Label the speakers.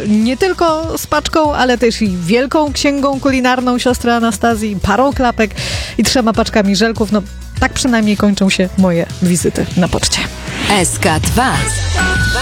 Speaker 1: nie tylko z paczką, ale też i wielką księgą kulinarną siostry Anastazji, parą klapek i 3 paczkami żelków. No, tak przynajmniej kończą się moje wizyty na poczcie.
Speaker 2: SK2